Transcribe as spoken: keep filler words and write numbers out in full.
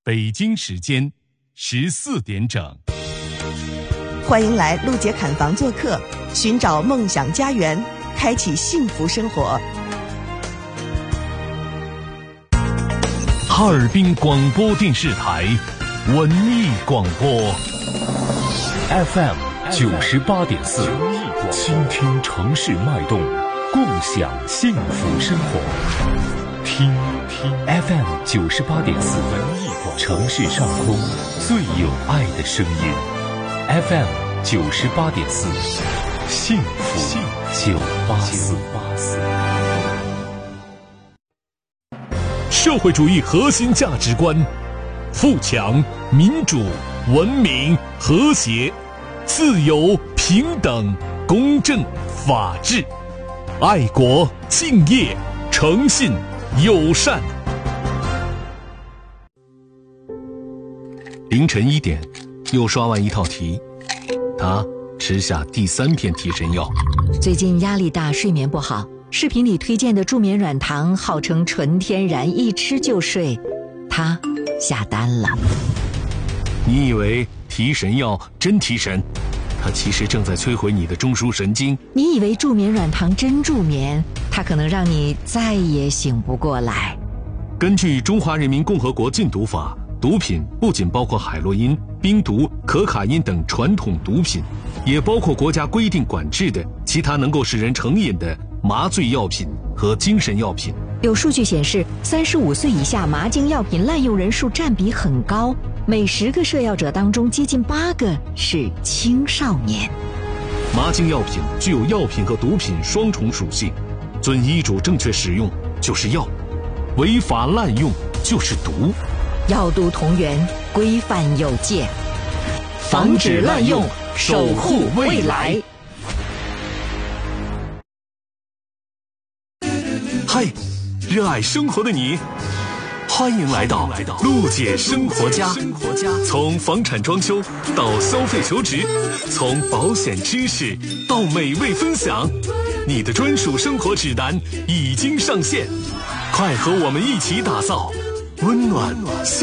北京时间十四点整。 欢迎来陆姐侃房做客，寻找梦想家园，开启幸福生活。 哈尔滨广播电视台文艺广播 F M 九十八点四，倾听城市脉动，共享幸福生活。听听 F M 九十八点四，城市上空最有爱的声音。F M 九十八点四，幸福九八四。社会主义核心价值观：富强、民主、文明、和谐、自由、平等、公正、法治、爱国、敬业、诚信、友善。凌晨一点，又刷完一套题，他吃下第三片提神药。 最近压力大，睡眠不好，视频里推荐的助眠软糖号称纯天然，一吃就睡，他下单了。 你以为提神药真提神，它其实正在摧毁你的中枢神经。 你以为助眠软糖真助眠，它可能让你再也醒不过来。 根据《中华人民共和国禁毒法》，毒品不仅包括海洛因、冰毒、可卡因等传统毒品，也包括国家规定管制的其他能够使人成瘾的麻醉药品和精神药品。 有数据显示，三十五岁以下麻精药品滥用人数占比很高，每十个涉药者当中，接近八个是青少年。 麻精药品具有药品和毒品双重属性，遵医嘱正确使用就是药，违法滥用就是毒。 药毒同源，规范有界， 防止滥用，守护未来。嗨，热爱生活的你，欢迎来到陆姐生活家。从房产装修到消费求职，从保险知识到美味分享，你的专属生活指南已经上线，快和我们一起打造温暖